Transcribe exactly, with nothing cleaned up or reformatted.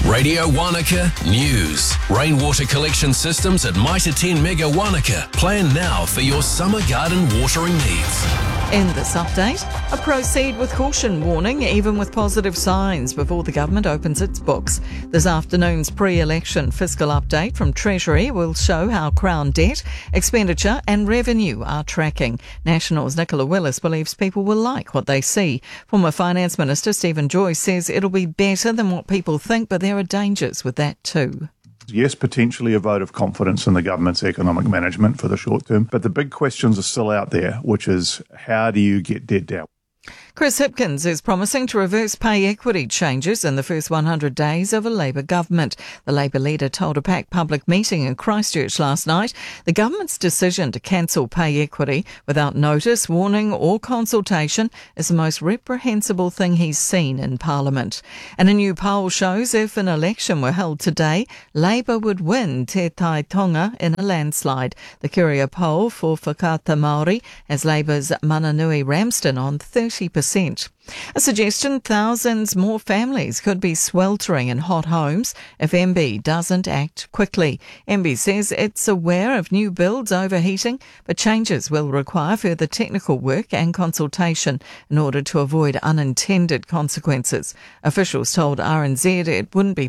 Radio Wanaka News. Rainwater collection systems at Mitre ten Mega Wanaka. Plan now for your summer garden watering needs. In this update, a proceed with caution warning, even with positive signs, before the government opens its books. This afternoon's pre-election fiscal update from Treasury will show how Crown debt, expenditure and revenue are tracking. National's Nicola Willis believes people will like what they see. Former Finance Minister Stephen Joyce says it'll be better than what people think, but there are dangers with that too. Yes, potentially a vote of confidence in the government's economic management for the short term, but the big questions are still out there, which is how do you get debt down? Chris Hipkins is promising to reverse pay equity changes in the first one hundred days of a Labour government. The Labour leader told a packed public meeting in Christchurch last night the government's decision to cancel pay equity without notice, warning or consultation is the most reprehensible thing he's seen in Parliament. And a new poll shows if an election were held today, Labour would win Te Tai Tonga in a landslide. The Curia poll for Whakaata Māori has Labour's Mananui Ramsden on thirty percent. A suggestion thousands more families could be sweltering in hot homes if M B doesn't act quickly. M B says it's aware of new builds overheating, but changes will require further technical work and consultation in order to avoid unintended consequences. Officials told R N Z it wouldn't be